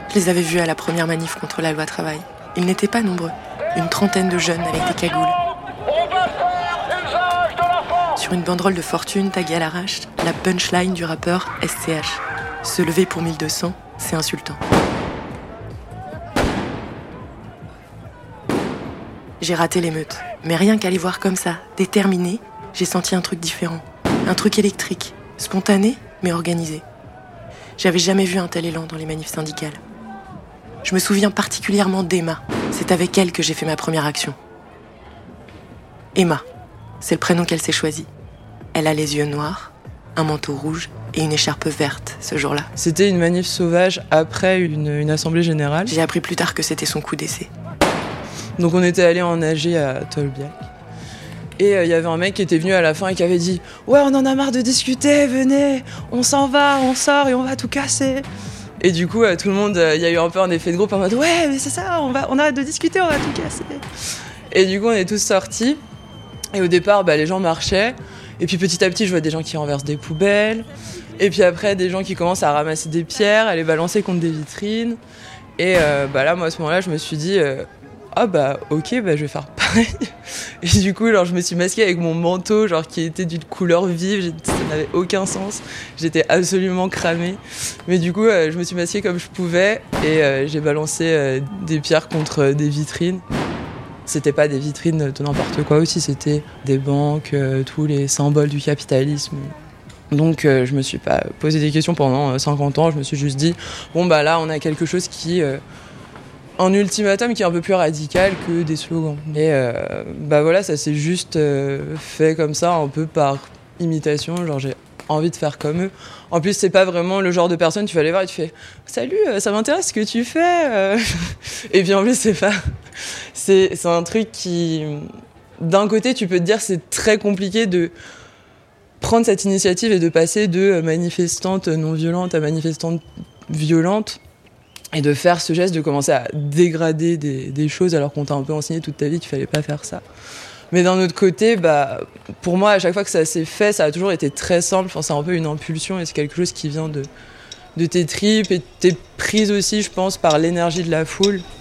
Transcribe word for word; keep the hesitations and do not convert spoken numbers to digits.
Je les avais vus à la première manif contre la loi travail. Ils n'étaient pas nombreux, une trentaine de jeunes avec des cagoules. Sur une banderole de fortune taguée à l'arrache, la punchline du rappeur S C H. Se lever pour mille deux cents, c'est insultant. J'ai raté l'émeute, mais rien qu'à les voir comme ça, déterminés, j'ai senti un truc différent. Un truc électrique, spontané, mais organisé. J'avais jamais vu un tel élan dans les manifs syndicales. Je me souviens particulièrement d'Emma. C'est avec elle que j'ai fait ma première action. Emma, c'est le prénom qu'elle s'est choisi. Elle a les yeux noirs, un manteau rouge et une écharpe verte ce jour-là. C'était une manif sauvage après une, une assemblée générale. J'ai appris plus tard que c'était son coup d'essai. Donc on était allé en A G à Tolbiac. Et il euh, y avait un mec qui était venu à la fin et qui avait dit « Ouais, on en a marre de discuter, venez, on s'en va, on sort et on va tout casser !» Et du coup, euh, tout le monde, il euh, y a eu un peu un effet de groupe en mode « Ouais, mais c'est ça, on, va, on arrête de discuter, on va tout casser !» Et du coup, on est tous sortis. Et au départ, bah, les gens marchaient. Et puis petit à petit, je vois des gens qui renversent des poubelles. Et puis après, des gens qui commencent à ramasser des pierres, à les balancer contre des vitrines. Et euh, bah, là, moi, à ce moment-là, je me suis dit euh, « Ah bah ok, bah, je vais faire pareil !» Et du coup, genre, je me suis masquée avec mon manteau, genre, qui était d'une couleur vive. Ça n'avait aucun sens. J'étais absolument cramée. Mais du coup, euh, je me suis masquée comme je pouvais. Et euh, j'ai balancé euh, des pierres contre euh, des vitrines. C'était pas des vitrines de n'importe quoi aussi, c'était des banques, euh, tous les symboles du capitalisme. Donc euh, je me suis pas posé des questions pendant euh, cinquante ans, je me suis juste dit, bon bah là on a quelque chose qui... Euh, un ultimatum qui est un peu plus radical que des slogans. Et euh, bah voilà, ça s'est juste euh, fait comme ça, un peu par imitation, genre j'ai envie de faire comme eux. En plus, c'est pas vraiment le genre de personne, tu vas aller voir et tu fais « Salut, ça m'intéresse ce que tu fais !» Et puis en plus, c'est pas... C'est, c'est un truc qui... D'un côté, tu peux te dire c'est très compliqué de prendre cette initiative et de passer de manifestante non violente à manifestante violente et de faire ce geste de commencer à dégrader des, des choses alors qu'on t'a un peu enseigné toute ta vie qu'il fallait pas faire ça. Mais d'un autre côté, bah, pour moi, à chaque fois que ça s'est fait, ça a toujours été très simple. Enfin, c'est un peu une impulsion et c'est quelque chose qui vient de, de tes tripes et t'es prise aussi, je pense, par l'énergie de la foule.